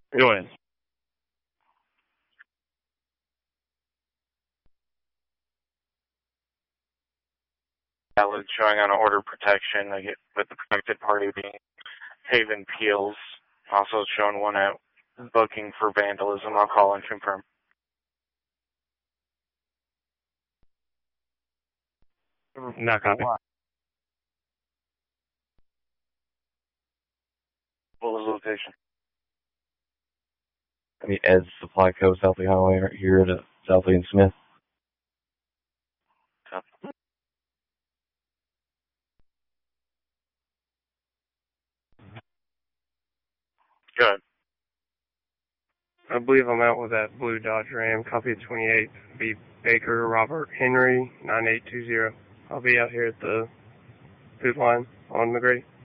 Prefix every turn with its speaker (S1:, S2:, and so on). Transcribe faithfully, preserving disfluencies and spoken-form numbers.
S1: Go ahead. Valid showing on order protection, I get, with the protected party being Haven Peels. Also showing one at booking for vandalism. I'll call and confirm. Not copy. What was the location?
S2: I mean, Ed's Supply Co. Southie Highway right here at uh, Southie and Smith.
S1: Copy. Good.
S3: I believe I'm out with that blue Dodge Ram. Copy of twenty-eight. Be Baker Robert Henry nine eight two zero. I'll be out here at the food line on McGrady.